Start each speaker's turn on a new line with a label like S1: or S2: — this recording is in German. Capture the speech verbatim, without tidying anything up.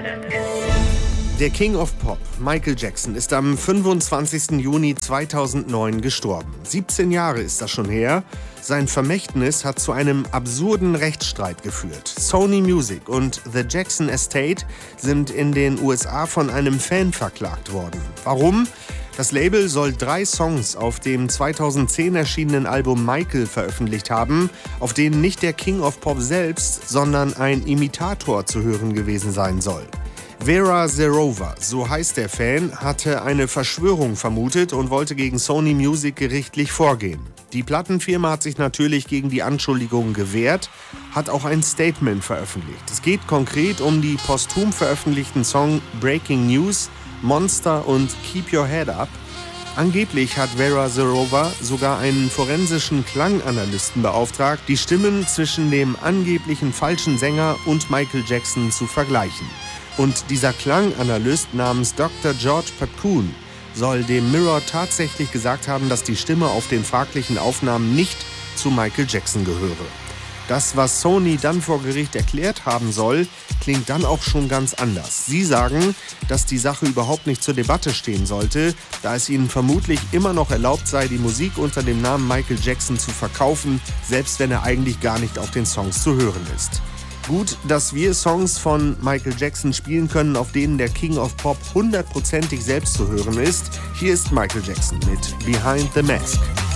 S1: Der King of Pop, Michael Jackson, ist am fünfundzwanzigsten Juni zweitausendneun gestorben. siebzehn Jahre ist das schon her. Sein Vermächtnis hat zu einem absurden Rechtsstreit geführt. Sony Music und The Jackson Estate sind in den U S A von einem Fan verklagt worden. Warum? Das Label soll drei Songs auf dem zweitausendzehn erschienenen Album Michael veröffentlicht haben, auf denen nicht der King of Pop selbst, sondern ein Imitator zu hören gewesen sein soll. Vera Zerova, so heißt der Fan, hatte eine Verschwörung vermutet und wollte gegen Sony Music gerichtlich vorgehen. Die Plattenfirma hat sich natürlich gegen die Anschuldigungen gewehrt, hat auch ein Statement veröffentlicht. Es geht konkret um die posthum veröffentlichten Songs Breaking News, Monster und Keep Your Head Up. Angeblich hat Vera Zerova sogar einen forensischen Klanganalysten beauftragt, die Stimmen zwischen dem angeblichen falschen Sänger und Michael Jackson zu vergleichen. Und dieser Klanganalyst namens Doktor George Papcoon soll dem Mirror tatsächlich gesagt haben, dass die Stimme auf den fraglichen Aufnahmen nicht zu Michael Jackson gehöre. Das, was Sony dann vor Gericht erklärt haben soll, klingt dann auch schon ganz anders. Sie sagen, dass die Sache überhaupt nicht zur Debatte stehen sollte, da es ihnen vermutlich immer noch erlaubt sei, die Musik unter dem Namen Michael Jackson zu verkaufen, selbst wenn er eigentlich gar nicht auf den Songs zu hören ist. Gut, dass wir Songs von Michael Jackson spielen können, auf denen der King of Pop hundertprozentig selbst zu hören ist. Hier ist Michael Jackson mit Behind the Mask.